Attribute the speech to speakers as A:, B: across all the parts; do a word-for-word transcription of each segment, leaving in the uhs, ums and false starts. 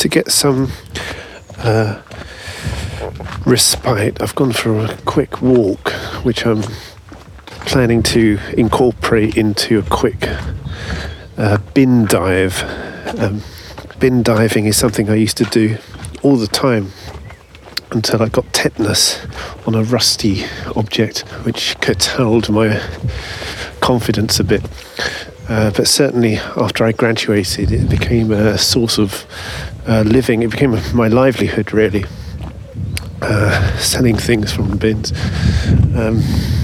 A: to get some uh, respite, I've gone for a quick walk, which I'm planning to incorporate into a quick uh, bin dive. Um, bin diving is something I used to do all the time until I got tetanus on a rusty object, which curtailed my confidence a bit. Uh, but certainly after I graduated, it became a source of uh, living. It became my livelihood, really, uh, selling things from bins. Um,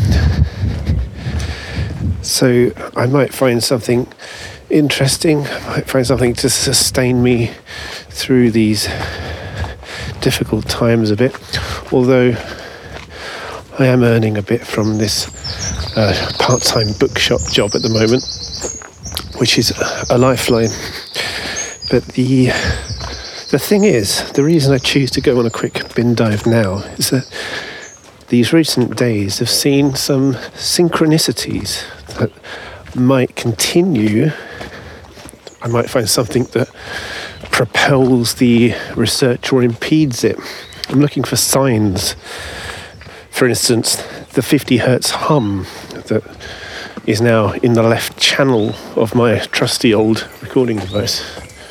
A: so I might find something interesting. I might find something to sustain me through these difficult times a bit, although I am earning a bit from this uh, part-time bookshop job at the moment, which is a lifeline. But the the thing is, the reason I choose to go on a quick bin dive now is that these recent days have seen some synchronicities that might continue. I might find something that propels the research or impedes it. I'm looking for signs. For instance, the fifty hertz hum that is now in the left channel of my trusty old recording device.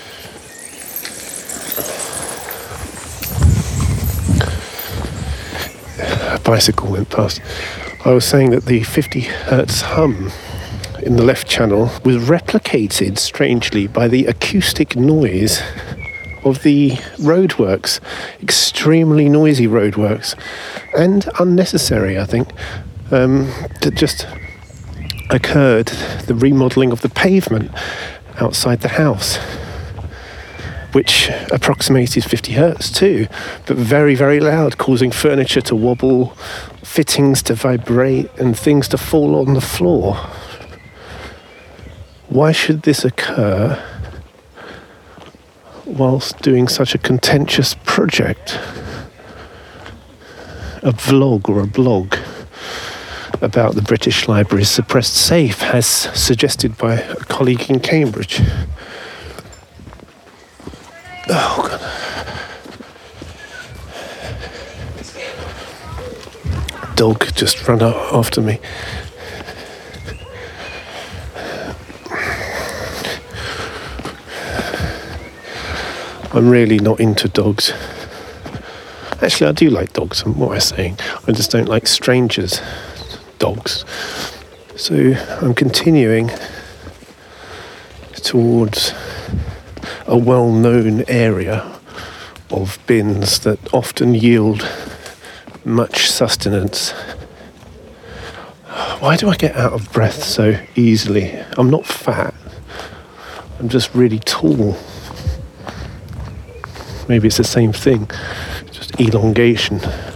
A: A bicycle went past. I was saying that the fifty hertz hum in the left channel was replicated, strangely, by the acoustic noise of the roadworks. Extremely noisy roadworks. And unnecessary, I think. Um, that just occurred, the remodelling of the pavement outside the house, which approximated fifty hertz too, but very, very loud, causing furniture to wobble, fittings to vibrate, and things to fall on the floor. Why should this occur whilst doing such a contentious project? A vlog or a blog about the British Library's suppressed safe, as suggested by a colleague in Cambridge. Oh, God. Dog just ran out after me. I'm really not into dogs. Actually, I do like dogs, what am I saying? I just don't like strangers' dogs. So I'm continuing towards a well-known area of bins that often yield much sustenance. Why do I get out of breath so easily? I'm not fat. I'm just really tall. Maybe it's the same thing, just elongation.